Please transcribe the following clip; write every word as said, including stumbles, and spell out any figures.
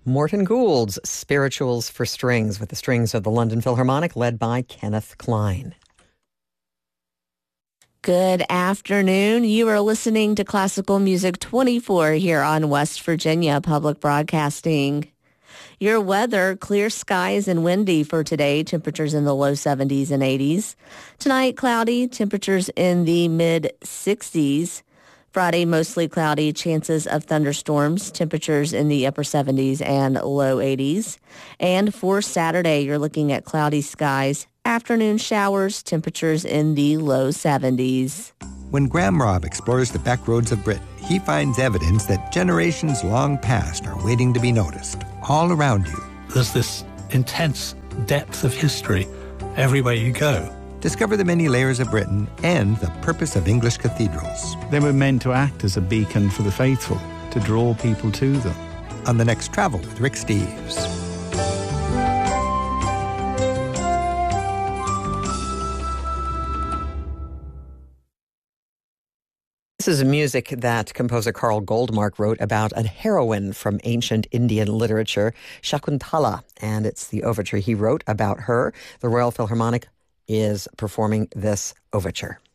Morton Gould's Spirituals for Strings with the strings of the London Philharmonic led by Kenneth Klein. Good afternoon. You are listening to Classical Music twenty-four here on West Virginia Public Broadcasting. Your weather, clear skies and windy for today, temperatures in the low seventies and eighties. Tonight, cloudy, temperatures in the mid sixties. Friday, mostly cloudy, chances of thunderstorms, temperatures in the upper seventies and low eighties. And for Saturday, you're looking at cloudy skies, afternoon showers, temperatures in the low seventies. When Graham Robb explores the back roads of Britain, he finds evidence that generations long past are waiting to be noticed, all around you. There's this intense depth of history everywhere you go. Discover the many layers of Britain and the purpose of English cathedrals. They were meant to act as a beacon for the faithful, to draw people to them. On the next Travel with Rick Steves. This is music that composer Carl Goldmark wrote about a heroine from ancient Indian literature, Shakuntala, and it's the overture he wrote about her. The Royal Philharmonic is performing this overture.